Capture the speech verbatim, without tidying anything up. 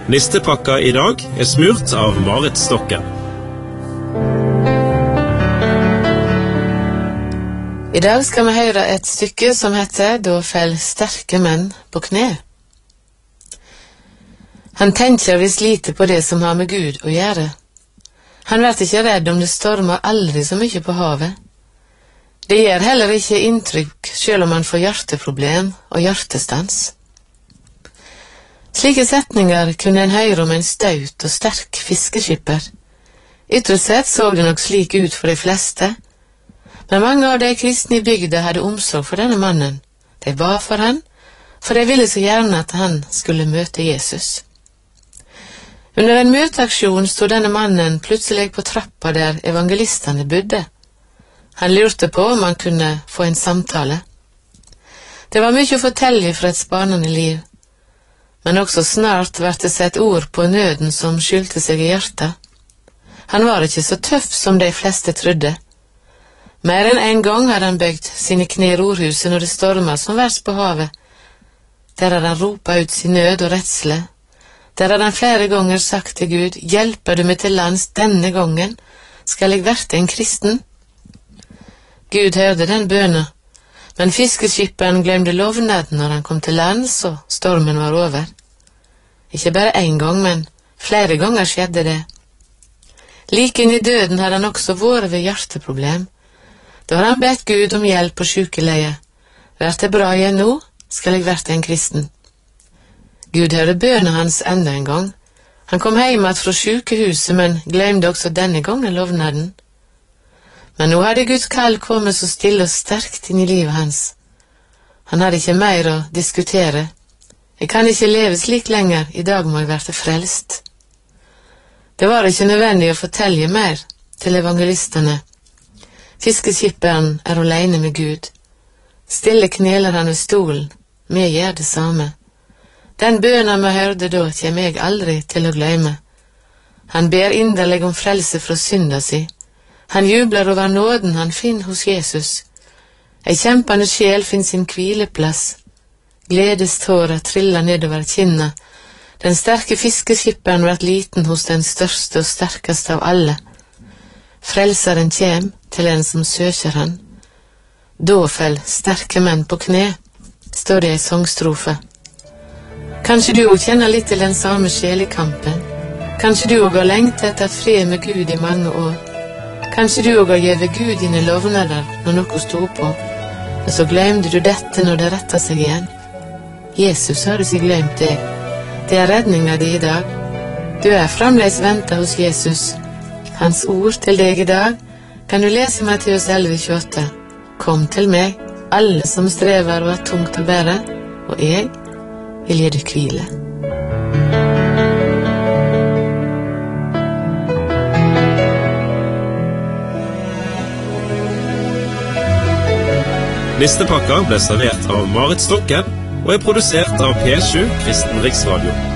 Nistepakka i dag er smurt av Marit Stokken. I dag skal vi høre et stykke som heter «Da fell sterke menn på kne». Han tenker visst lite på det som har med Gud å gjøre. Han blir ikke redd om det stormer aldri så mye på havet. Det gjør heller ikke inntrykk selv om han får hjerteproblem og hjertestans. Slike setninger kunne en høre om en staut og sterk fiskeskipper. Ytret sett så det nok slik ut for de fleste, men mange av de kristne i bygda hadde omsorg for denne mannen. De ba for han, for de ville så gjerne at han skulle møte Jesus. Under en møteaksjon stod denne mannen plutselig på trappa der evangelistene bodde. Han lurte på om han kunne få en samtale. Det var mye å fortelle fra et spanende liv, men også snart ble det sett ord på nøden som skyldte seg i hjertet. Han var ikke så tøff som de fleste trodde. Mer enn en gang hadde han bøyd sine kne i rorhuset når det stormer som verst på havet. Der hadde han ropa ut sin nød og redsle. Der hadde han flere ganger sagt til Gud, «Hjelper du meg til lands denne gangen? Skal jeg verte en kristen?» Gud hørte den bønna, men fiskeskipperen glemte lovnaden når han kom til lands og stormen var over. Ikke bare en gang, men flere ganger skjedde det. Like inn i døden hadde han også vært ved hjerteproblem. Da har han bedt Gud om hjelp på sjukeleie. «Vær det bra igjen nå, skal jeg verte en kristen?» Gud hørte bønna hans enda en gang. Han kom hjem fra sjukehuset, men glemte også denne gangen lovnaden. Men nå hadde Guds kall kommet så stille og sterkt inn i livet hans. Han hadde ikke mer å diskutere. Jeg kan ikke leve slik lenger, i dag må jeg være frelst. Det var ikke nødvendig å fortelle mer til evangelistene. Fiskeskipperen er alene med Gud. Stille kneler han ved stolen, vi gjør det samme. Den bønna vi hørte da, kommer jeg aldri til å glemme. Han ber inderlig om frelse fra synda si. Han jubler over nåden han finner hos Jesus. Ei kjempende sjel finner sin hvileplass. Gledestårer triller nedover kinna. Den sterke fiskeskipperen blir liten hos den største og sterkeste av alle. Frelseren kjem til en som søker han. Da fell sterke menn på kne, står det i sangstrofe. Kanskje du også kjenner litt til den samme sjelekampen. Kanskje du også har lengtet etter fred med Gud i mange år. Kanskje du også har givet Gud dine lovnader når noe stod på, men så glemte du dette når det rettet seg igjen. Jesus har ikke glemt det. Det er redninga di i dag. Du er fremdeles ventet hos Jesus. Hans ord til deg i dag kan du lese i Matteus elleve tjueåtte. Kom til meg, alle som strever og har tungt å bære, og jeg vil gi deg hvile. Nistepakka ble servert av Marit Stokken og er produsert av P sju Kristen Riksradio.